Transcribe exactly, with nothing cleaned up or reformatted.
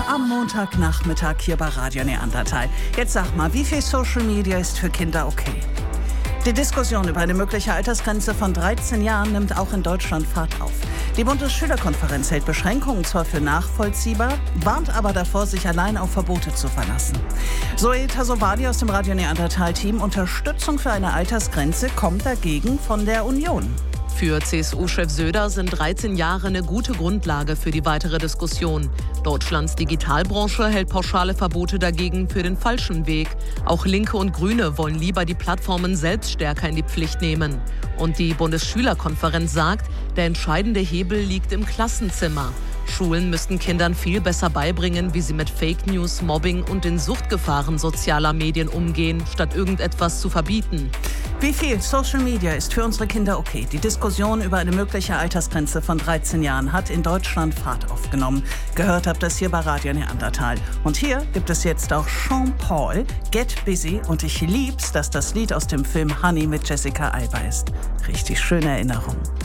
am Montagnachmittag hier bei Radio Neandertal. Jetzt sag mal, wie viel Social Media ist für Kinder okay? Die Diskussion über eine mögliche Altersgrenze von dreizehn Jahren nimmt auch in Deutschland Fahrt auf. Die Bundesschülerkonferenz hält Beschränkungen zwar für nachvollziehbar, warnt aber davor, sich allein auf Verbote zu verlassen. Zoe Tassovali aus dem Radio Neandertal-Team: Unterstützung für eine Altersgrenze kommt dagegen von der Union. Für C S U-Chef Söder sind dreizehn Jahre eine gute Grundlage für die weitere Diskussion. Deutschlands Digitalbranche hält pauschale Verbote dagegen für den falschen Weg. Auch Linke und Grüne wollen lieber die Plattformen selbst stärker in die Pflicht nehmen. Und die Bundesschülerkonferenz sagt, der entscheidende Hebel liegt im Klassenzimmer. Schulen müssten Kindern viel besser beibringen, wie sie mit Fake News, Mobbing und den Suchtgefahren sozialer Medien umgehen, statt irgendetwas zu verbieten. Wie viel Social Media ist für unsere Kinder okay? Die Diskussion über eine mögliche Altersgrenze von dreizehn Jahren hat in Deutschland Fahrt aufgenommen. Gehört habt ihr es hier bei Radio Neandertal. Und hier gibt es jetzt auch Sean Paul, Get Busy. Und ich lieb's, dass das Lied aus dem Film Honey mit Jessica Alba ist. Richtig schöne Erinnerung.